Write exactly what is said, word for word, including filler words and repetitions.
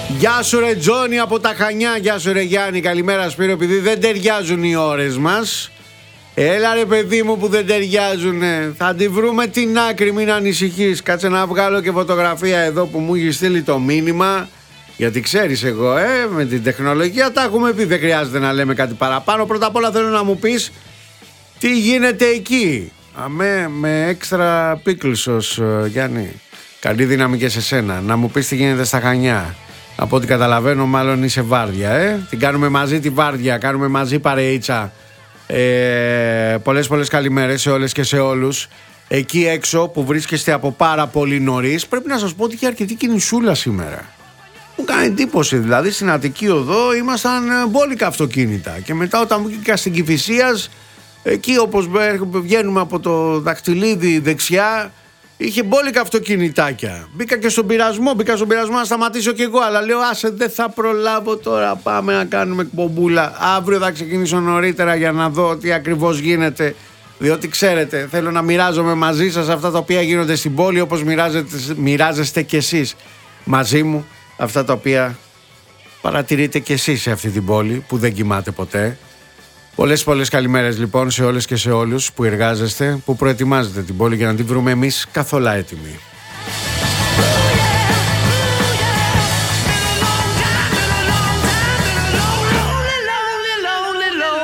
Γεια σου ρε Τζόνι από τα Χανιά. Γεια σου ρε Γιάννη. Καλημέρα Σπύρο. Επειδή δεν ταιριάζουν οι ώρες μας, έλα ρε παιδί μου που δεν ταιριάζουν, θα τη βρούμε την άκρη, μην ανησυχείς. Κάτσε να βγάλω και φωτογραφία εδώ που μου έχει στείλει το μήνυμα. Γιατί ξέρεις εγώ, ε, με την τεχνολογία τα έχουμε πει, δεν χρειάζεται να λέμε κάτι παραπάνω. Πρώτα απ' όλα θέλω να μου πεις τι γίνεται εκεί. Αμέ, με έξτρα πίκλσος, Γιάννη. Καλή δύναμη και σε σένα. Να μου πεις τι γίνεται στα Χανιά. Από ό,τι καταλαβαίνω μάλλον είσαι βάρδια, ε. Την κάνουμε μαζί τη βάρδια, κάνουμε μαζί παρεΐτσα. Ε, πολλές πολλές καλημέρες σε όλες και σε όλους. Εκεί έξω που βρίσκεστε από πάρα πολύ νωρίς, πρέπει να σας πω ότι είχε αρκετή κινησούλα σήμερα. Μου κάνει εντύπωση, δηλαδή στην Αττική Οδό ήμασταν μπόλικα αυτοκίνητα. Και μετά όταν βγήκα στην Κηφισίας, εκεί όπως βγαίνουμε από το δαχτυλίδι δεξιά, είχε μπόλικα αυτοκινητάκια. Μπήκα και στον πειρασμό, μπήκα στον πειρασμό να σταματήσω κι εγώ. Αλλά λέω, άσε, δεν θα προλάβω τώρα. Πάμε να κάνουμε εκπομπούλα. Αύριο θα ξεκινήσω νωρίτερα για να δω τι ακριβώς γίνεται. Διότι ξέρετε, θέλω να μοιράζομαι μαζί σας αυτά τα οποία γίνονται στην πόλη, όπως μοιράζεστε κι εσείς μαζί μου αυτά τα οποία παρατηρείτε κι εσείς σε αυτή την πόλη που δεν κοιμάται ποτέ. Πολλές πολλές καλημέρες λοιπόν σε όλες και σε όλους που εργάζεστε, που προετοιμάζετε την πόλη για να την βρούμε εμείς καθόλου έτοιμοι.